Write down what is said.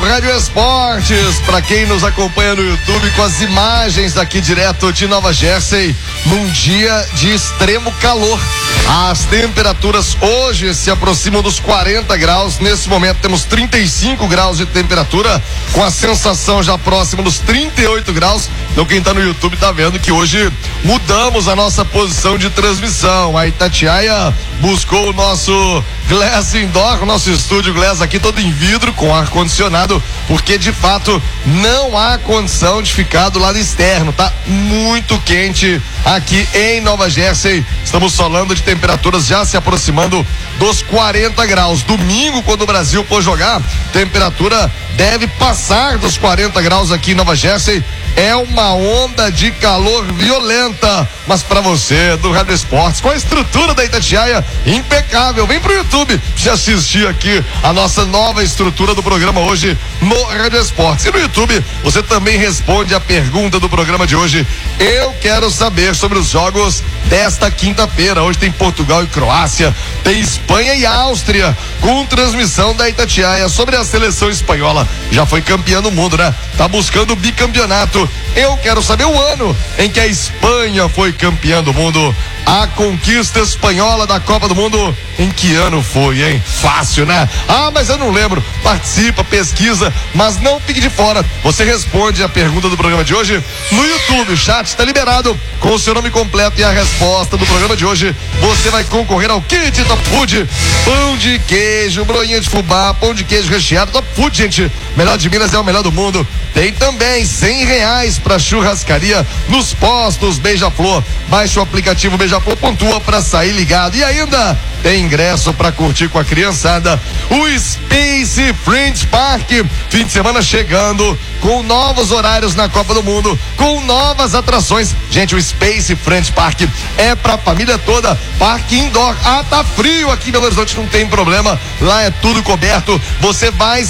Rádio Esportes, para quem nos acompanha no YouTube, com as imagens aqui direto de Nova Jersey, num dia de extremo calor. As temperaturas hoje se aproximam dos 40 graus, nesse momento temos 35 graus de temperatura, com a sensação já próxima dos 38 graus. Então quem está no YouTube tá vendo que hoje mudamos a nossa posição de transmissão. A Itatiaia buscou o nosso Glass Indoor, o nosso estúdio Glass aqui todo em vidro, com ar-condicionado, porque de fato não há condição de ficar do lado externo, tá muito quente aqui em Nova Jersey. Estamos falando de temperaturas já se aproximando dos 40 graus. Domingo, quando o Brasil for jogar, temperatura deve passar dos 40 graus aqui em Nova Jersey. É uma onda de calor violenta, mas para você do Rádio Esportes, com a estrutura da Itatiaia impecável, vem pro YouTube te assistir aqui a nossa nova estrutura do programa hoje no Rádio Esportes. E no YouTube você também responde a pergunta do programa de hoje. Eu quero saber sobre os jogos desta quinta-feira. Hoje tem Portugal e Croácia, tem Espanha e Áustria, com transmissão da Itatiaia. Sobre a seleção espanhola, já foi campeã do mundo, né? Tá buscando o bicampeonato. Eu quero saber o ano em que a Espanha foi campeã do mundo. A conquista espanhola da Copa do Mundo, em que ano foi, hein? Fácil, né? Ah, mas eu não lembro. Participa, pesquisa, mas não fique de fora. Você responde a pergunta do programa de hoje no YouTube. O chat está liberado com o seu nome completo e a resposta do programa de hoje. Você vai concorrer ao kit Top Food. Pão de queijo, broinha de fubá, pão de queijo recheado. Top Food, gente. Melhor de Minas é o melhor do mundo. Tem também R$100 para churrascaria nos postos Beija-Flor. Baixe o aplicativo Beija-Flor, pontua para sair ligado. E ainda tem ingresso para curtir com a criançada o Space Friends Park. Fim de semana chegando, com novos horários na Copa do Mundo, com novas atrações. Gente, o Space Friends Park é pra família toda. Parque indoor. Ah, tá frio aqui em Belo Horizonte, não tem problema. Lá é tudo coberto. Você vai